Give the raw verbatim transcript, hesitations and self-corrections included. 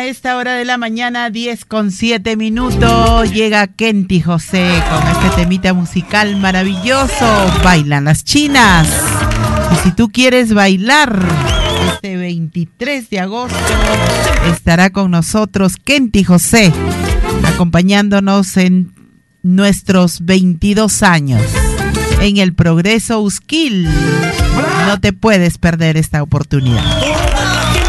A esta hora de la mañana, diez con siete minutos, llega Kenty José con este temita musical maravilloso, Bailan las Chinas. Y si tú quieres bailar, este veintitrés de agosto estará con nosotros Kenty José, acompañándonos en nuestros veintidós años en el Progreso Usquil. No te puedes perder esta oportunidad.